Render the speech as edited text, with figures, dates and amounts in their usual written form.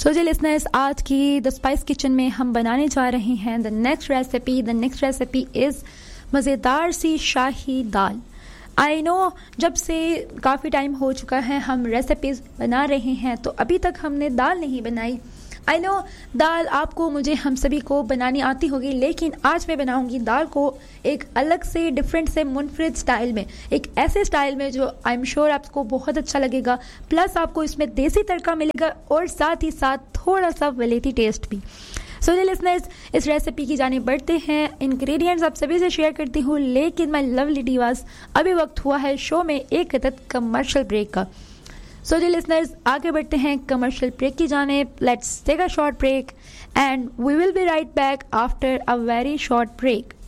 सो जी listeners, आज की the spice kitchen में हम बनाने जा रहे हैं द नेक्स्ट रेसिपी इज़ मज़ेदार सी शाही दाल। आई नो जब से काफ़ी टाइम हो चुका है हम रेसिपीज़ बना रहे हैं तो अभी तक हमने दाल नहीं बनाई। आई नो दाल आपको, मुझे, हम सभी को बनानी आती होगी, लेकिन आज मैं बनाऊंगी दाल को एक अलग से, डिफरेंट से, मुनफरिद स्टाइल में, एक ऐसे स्टाइल में जो आई एम श्योर आपको बहुत अच्छा लगेगा। प्लस आपको इसमें देसी तड़का मिलेगा और साथ ही साथ थोड़ा सा वलेती टेस्ट भी। सो जी लिसनर्स, इस रेसिपी की जाने बढ़ते हैं। इंग्रेडिएंट्स आप सभी से शेयर करती हूँ, लेकिन माय लवली डिवास अभी वक्त हुआ है शो में एक अदद कमर्शियल ब्रेक का। सो जी लिसनर्स, आगे बढ़ते हैं कमर्शियल ब्रेक की जानिब। Let's take a short break and we will be right back after a very short break.